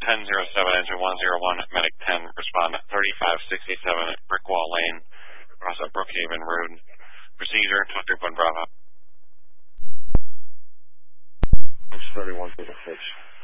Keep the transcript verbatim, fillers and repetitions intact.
ten oh seven, engine one oh one, medic ten, respond thirty-five sixty-seven Brickwall Lane, across at Brookhaven Road. Procedure, two three one Bravo. It's thirty-one to the pitch.